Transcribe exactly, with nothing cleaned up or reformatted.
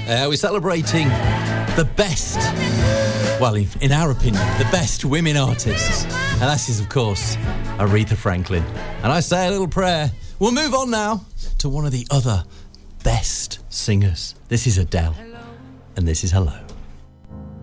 Uh, we're celebrating the best, well, in, in our opinion, the best women artists. And that is, of course, Aretha Franklin. And I say a little prayer. We'll move on now to one of the other best singers. This is Adele. And this is Hello.